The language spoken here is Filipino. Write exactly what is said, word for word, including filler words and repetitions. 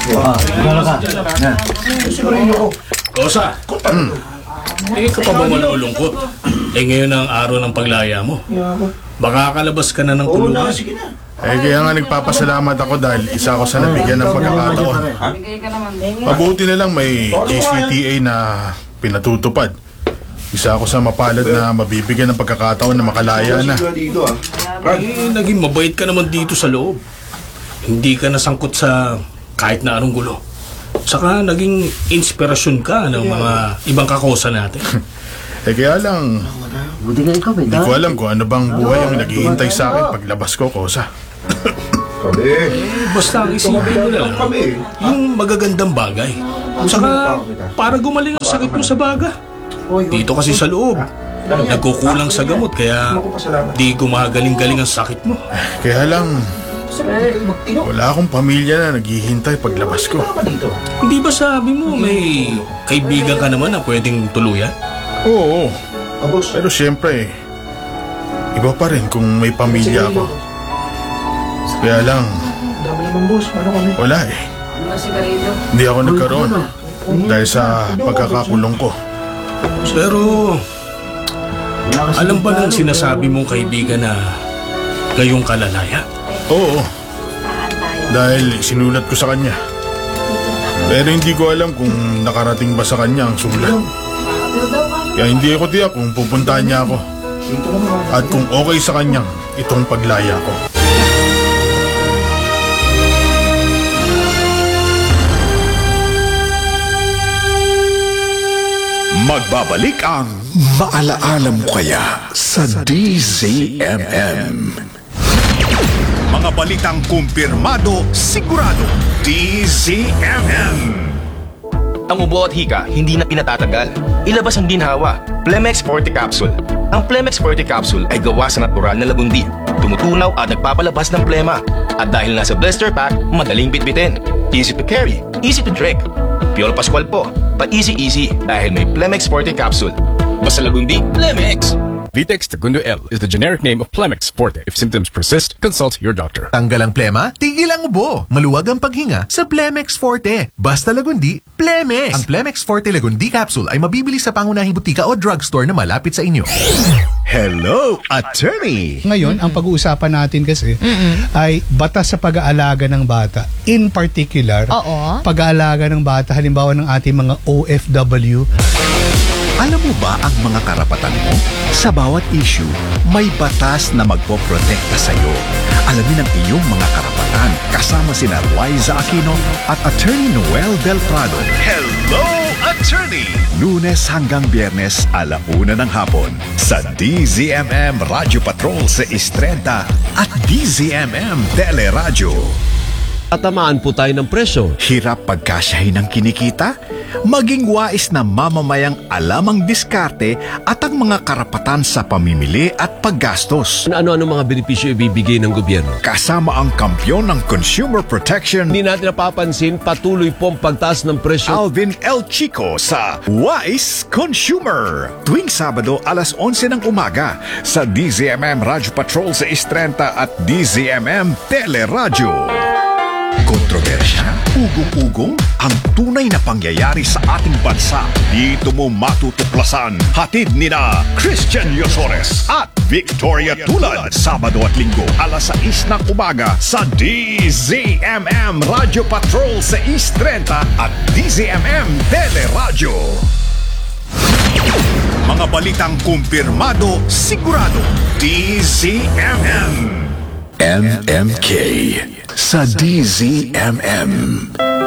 Ah, gano'n ka? Yan. Kosa, mm. eh ka pa ba malulungkot? Eh ngayon ang araw ng paglaya mo. Baka kalabas ka na ng kulungan. Eh kaya nga nagpapasalamat ako dahil isa ako sa nabigyan ng pagkakataon. Mabuti na lang may G C T A na pinatutupad. Isa ako sa mapalad na mabibigyan ng pagkakataon na makalaya na. Eh, naging mabait ka naman dito sa loob. Hindi ka nasangkot sa kahit na anong gulo. Saka naging inspirasyon ka ng mga ibang kakosa natin. Eh kaya lang, Buti ka ikaw, hindi ko alam kung ano bang buhay ang naghihintay sa akin paglabas ko, Kosa. Eh, basta ang isipin mo lang, yung magagandang bagay. Saka para gumaling ang sakit mo sa baga. Dito kasi sa loob, nagkukulang sa gamot kaya di gumagaling-galing ang sakit mo. Kaya lang, wala akong pamilya na naghihintay paglabas ko. Hindi ba sabi mo may kaibigan ka naman na pwedeng tuluyan? Oo, pero siyempre, iba pa rin kung may pamilya ako. Kaya lang, wala eh. Hindi ako nagkaroon dahil sa pagkakakulong ko. Pero, alam ba ng sinasabi mong kaibigan na gayong kalalaya? Oo, dahil sinulat ko sa kanya. Pero hindi ko alam kung nakarating ba sa kanya ang sulat. Kaya hindi ko tiyak kung pupuntahan niya ako at kung okay sa kanyang itong paglaya ko. Magbabalik ang Maalaala Mo Kaya sa D Z M M. Mga balitang kumpirmado, sigurado, D Z M M. Ang ubo at hika, hindi na pinatatagal. Ilabas ang ginhawa. Plemex Forte Capsule. Ang Plemex Forte Capsule ay gawa sa natural na lagundi. Tumutunaw at nagpapalabas ng plema. At dahil nasa blister pack, madaling bitbitin. Easy to carry, easy to drink. Piolo Pascual po, pa-easy-easy dahil may Plemex Forte Capsule. Basta lagundi, Plemex! Vitex Segundo L is the generic name of Plemex Forte. If symptoms persist, consult your doctor. Tanggal ang plema, tigil ang ubo. Maluwag ang paghinga sa Plemex Forte. Basta lagundi, Plemex. Ang Plemex Forte Lagundi Capsule ay mabibili sa pangunahing butika o drugstore na malapit sa inyo. Hello, attorney! Ngayon, ang pag-uusapan natin kasi ay batas sa pag-aalaga ng bata. In particular, Oo. pag-aalaga ng bata, halimbawa ng ating mga O F W. Alam mo ba ang mga karapatan mo? Sa bawat issue, may batas na magpoprotekta sa iyo. Alamin ang iyong mga karapatan kasama sina Liza Aquino at Attorney Noel Del Prado. Hello, Attorney! Lunes hanggang Biyernes, alauna ng hapon sa D Z M M Radio Patrol sa Estrada at D Z M M Teleradyo. Tatamaan po tayo ng presyo. Hirap pagkasyahin ng kinikita? Maging wais na mamamayang alam ang diskarte at ang mga karapatan sa pamimili at paggastos. Ano-ano mga benepisyo ibibigay ng gobyerno? Kasama ang kampyon ng consumer protection, Hindi natin napapansin, patuloy pong pagtaas ng presyo. Alvin L. Chico sa Wise Consumer. Tuwing Sabado alas onse ng umaga sa D Z M M Radio Patrol sa Estrenta at D Z M M Teleradyo. Kontrobersya, ugong-ugong, ang tunay na pangyayari sa ating bansa. Dito mo matutuklasan. Hatid ni na Christian Yosores at Victoria Tulad. Sabado at Linggo, alas sais ng umaga sa D Z M M Radio Patrol sa East Trenta at D Z M M Teleradyo. Mga balitang kumpirmado, sigurado, D Z M M. M M K sa D Z M M.